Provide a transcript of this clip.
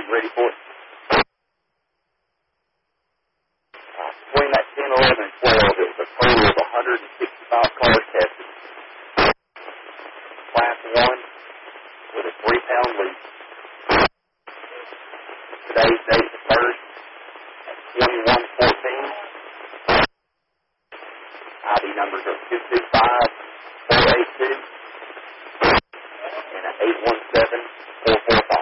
ready for it? Between that 10, 11, and 12, it was a total of 165 cars tested. Class 1 with a 3-pound leak. Today's date the 1st at 21:14. ID numbers are 225-482 and 817-445.